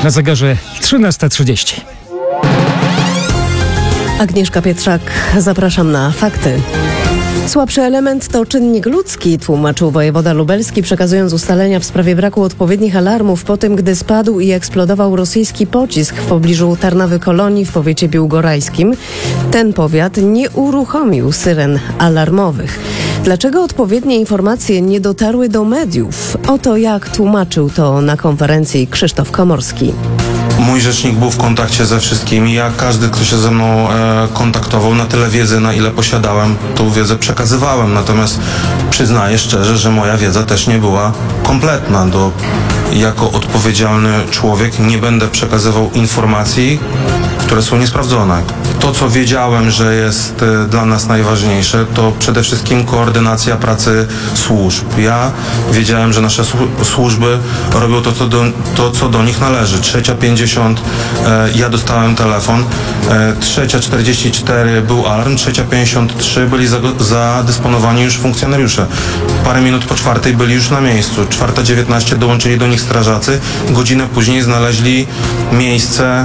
Na zegarze 13:30. Agnieszka Pietrzak, zapraszam na fakty. Słabszy element to czynnik ludzki, tłumaczył wojewoda lubelski, przekazując ustalenia w sprawie braku odpowiednich alarmów po tym, gdy spadł i eksplodował rosyjski pocisk w pobliżu Tarnawy-Kolonii w powiecie biłgorajskim. Ten powiat nie uruchomił syren alarmowych. Dlaczego odpowiednie informacje nie dotarły do mediów? Oto jak tłumaczył to na konferencji Krzysztof Komorski. Mój rzecznik był w kontakcie ze wszystkimi. Ja, każdy, kto się ze mną kontaktował, na tyle wiedzy, na ile posiadałem, tą wiedzę przekazywałem. Natomiast przyznaję szczerze, że moja wiedza też nie była kompletna. Jako odpowiedzialny człowiek nie będę przekazywał informacji, które są niesprawdzone. To, co wiedziałem, że jest dla nas najważniejsze, to przede wszystkim koordynacja pracy służb. Ja wiedziałem, że nasze służby robią to, co do nich należy. 3:50 ja dostałem telefon, 3:44 był alarm, 3:53 byli zadysponowani już funkcjonariusze. Parę minut po 4:00 byli już na miejscu. 4:19 dołączyli do nich strażacy. Godzinę później znaleźli miejsce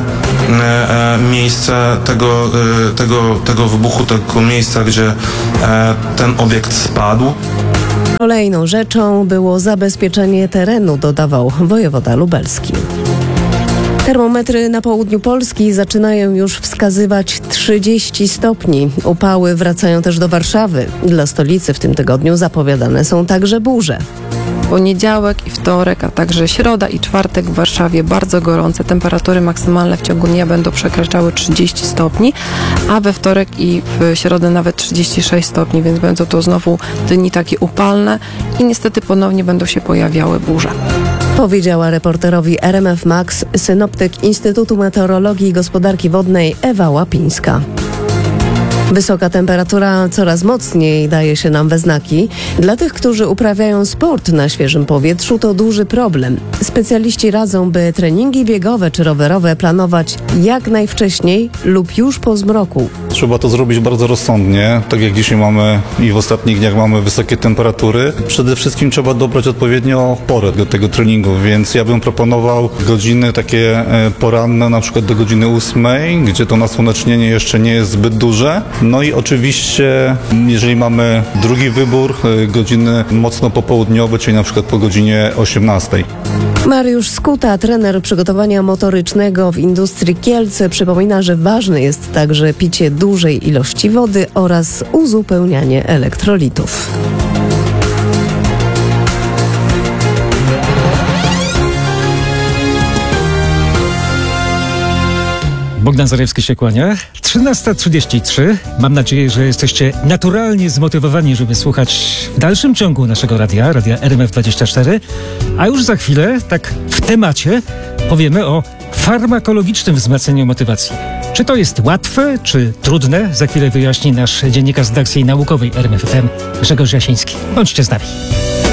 tego wybuchu, tego miejsca, gdzie ten obiekt spadł. Kolejną rzeczą było zabezpieczenie terenu, dodawał wojewoda lubelski. Termometry na południu Polski zaczynają już wskazywać 30 stopni. Upały wracają też do Warszawy. Dla stolicy w tym tygodniu zapowiadane są także burze. Poniedziałek i wtorek, a także środa i czwartek w Warszawie bardzo gorące. Temperatury maksymalne w ciągu dnia będą przekraczały 30 stopni, a we wtorek i w środę nawet 36 stopni, więc będą to znowu dni takie upalne i niestety ponownie będą się pojawiały burze. Powiedziała reporterowi RMF Max synoptyk Instytutu Meteorologii i Gospodarki Wodnej Ewa Łapińska. Wysoka temperatura coraz mocniej daje się nam we znaki. Dla tych, którzy uprawiają sport na świeżym powietrzu, to duży problem. Specjaliści radzą, by treningi biegowe czy rowerowe planować jak najwcześniej lub już po zmroku. Trzeba to zrobić bardzo rozsądnie, tak jak dzisiaj mamy i w ostatnich dniach mamy wysokie temperatury. Przede wszystkim trzeba dobrać odpowiednio porę do tego treningu, więc ja bym proponował godziny takie poranne, na przykład do godziny 8, gdzie to nasłonecznienie jeszcze nie jest zbyt duże. No i oczywiście, jeżeli mamy drugi wybór, godziny mocno popołudniowe, czyli na przykład po godzinie 18. Mariusz Skuta, trener przygotowania motorycznego w Industrii Kielce, przypomina, że ważne jest także picie dużej ilości wody oraz uzupełnianie elektrolitów. Bogdan Zarewski się kłania. 13:33. Mam nadzieję, że jesteście naturalnie zmotywowani, żeby słuchać w dalszym ciągu naszego radia RMF24. A już za chwilę, tak w temacie, powiemy o farmakologicznym wzmacnianiu motywacji. Czy to jest łatwe, czy trudne? Za chwilę wyjaśni nasz dziennikarz z redakcji naukowej RMF FM Grzegorz Jasiński. Bądźcie z nami.